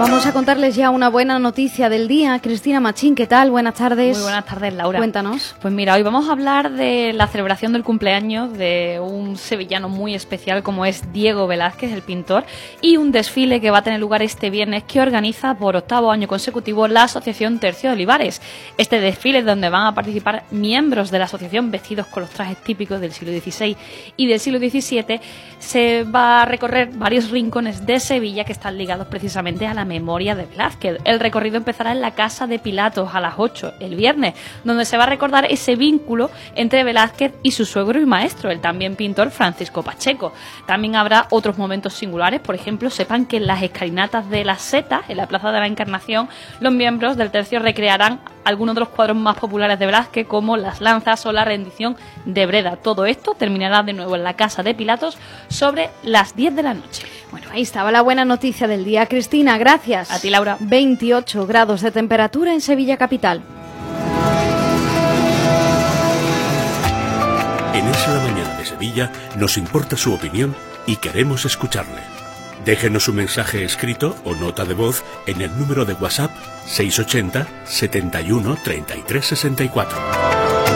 Vamos a contarles ya una buena noticia del día. Cristina Machín, ¿qué tal? Buenas tardes. Muy buenas tardes, Laura. Cuéntanos. Pues mira, hoy vamos a hablar de la celebración del cumpleaños de un sevillano muy especial como es Diego Velázquez, el pintor, y un desfile que va a tener lugar este viernes que organiza por 8º año consecutivo la Asociación Tercio de Olivares. Este desfile es donde van a participar miembros de la asociación vestidos con los trajes típicos del siglo XVI y del siglo XVII. Se va a recorrer varios rincones de Sevilla que están ligados precisamente a la memoria de Velázquez. El recorrido empezará en la Casa de Pilatos a las 8 el viernes, donde se va a recordar ese vínculo entre Velázquez y su suegro y maestro, el también pintor Francisco Pacheco. También habrá otros momentos singulares, por ejemplo, sepan que en las escalinatas de la Seta, en la Plaza de la Encarnación, los miembros del tercio recrearán algunos de los cuadros más populares de Velázquez, como las lanzas o la rendición de Breda. Todo esto terminará de nuevo en la Casa de Pilatos sobre las 10 de la noche. Bueno, ahí estaba la buena noticia del día. Cristina, gracias. A ti, Laura. 28 grados de temperatura en Sevilla capital. En Es la Mañana de Sevilla nos importa su opinión y queremos escucharle. Déjenos un mensaje escrito o nota de voz en el número de WhatsApp 680 71 33 64.